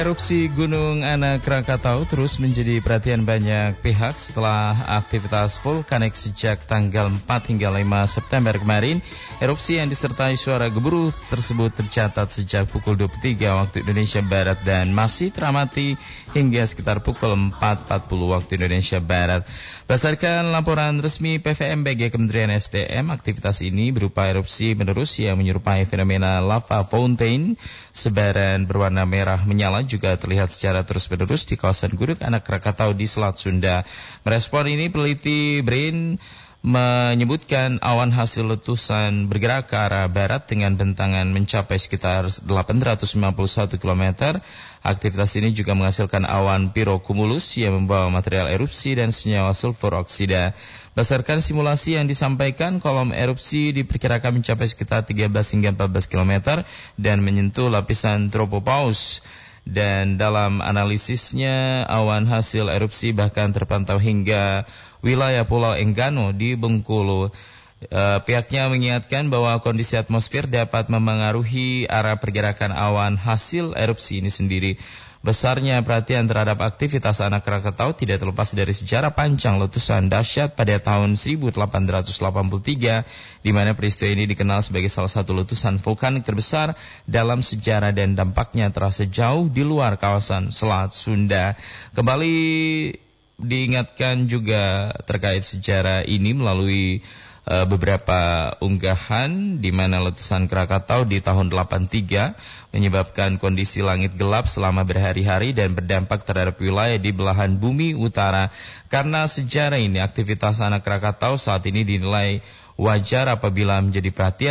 Erupsi Gunung Anak Krakatau terus menjadi perhatian banyak pihak setelah aktivitas vulkanik sejak tanggal 4 hingga 5 September kemarin. Erupsi yang disertai suara gemuruh tersebut tercatat sejak pukul 23 waktu Indonesia Barat dan masih teramati hingga sekitar pukul 4.40 waktu Indonesia Barat. Berdasarkan laporan resmi PVMBG Kementerian SDM, aktivitas ini berupa erupsi menerus yang menyerupai fenomena lava fountain. Sebaran berwarna merah menyala juga terlihat secara terus-menerus di kawasan Gunung Anak Krakatau di Selat Sunda. Merespon ini, peneliti BRIN menyebutkan awan hasil letusan bergerak ke arah barat dengan bentangan mencapai sekitar 891 km. Aktivitas ini juga menghasilkan awan pirocumulus yang membawa material erupsi dan senyawa sulfur oksida. Berdasarkan simulasi yang disampaikan, kolom erupsi diperkirakan mencapai sekitar 13 hingga 14 km dan menyentuh lapisan tropopause. Dan dalam analisisnya, awan hasil erupsi bahkan terpantau hingga wilayah Pulau Enggano di Bengkulu. Pihaknya mengingatkan bahwa kondisi atmosfer dapat memengaruhi arah pergerakan awan hasil erupsi ini sendiri. Besarnya perhatian terhadap aktivitas Anak Krakatau tidak terlepas dari sejarah panjang letusan dahsyat pada tahun 1883, di mana peristiwa ini dikenal sebagai salah satu letusan vulkanik terbesar dalam sejarah dan dampaknya terasa jauh di luar kawasan Selat Sunda. Kembali diingatkan juga terkait sejarah ini melalui beberapa unggahan di mana letusan Krakatau di tahun 83 menyebabkan kondisi langit gelap selama berhari-hari dan berdampak terhadap wilayah di belahan bumi utara. Karena sejarah ini, aktivitas Anak Krakatau saat ini dinilai wajar apabila menjadi perhatian